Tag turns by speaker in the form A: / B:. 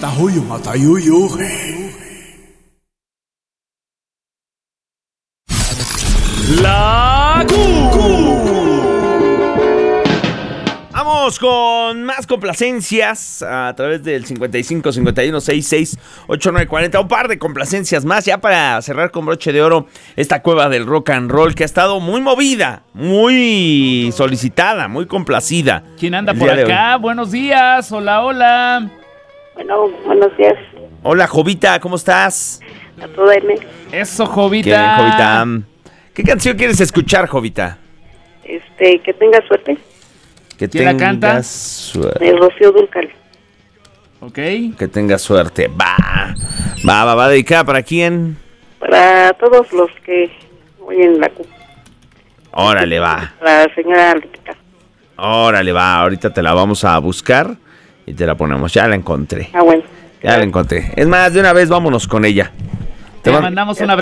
A: matahuyo, matayuyo.
B: La Q. Vamos con más complacencias a través del 55 51 66 89 40. Un par de complacencias más ya para cerrar con broche de oro esta cueva del rock and roll que ha estado muy movida, muy solicitada, muy complacida.
C: ¿Quién anda por acá? Buenos días. Hola, hola.
D: Bueno, buenos días.
B: Hola, Jovita, ¿cómo estás?
D: A todo M.
C: Eso, Jovita.
B: ¿Qué, Jovita? ¿Qué canción quieres escuchar, Jovita?
D: Que tenga suerte.
B: Que
C: ¿Quién la canta?
B: Suerte.
D: Rocío Dúrcal.
C: Ok.
B: Que tenga suerte. Va, dedicada ¿para quién?
D: Para todos los que oyen la CUP.
B: Órale, va.
D: Para la señora Lupita.
B: Órale, va. Ahorita te la vamos a buscar y te la ponemos. Ya la encontré.
D: Bueno.
B: Ya la encontré. Es más, de una vez vámonos con ella.
C: Te mandamos un abrazo.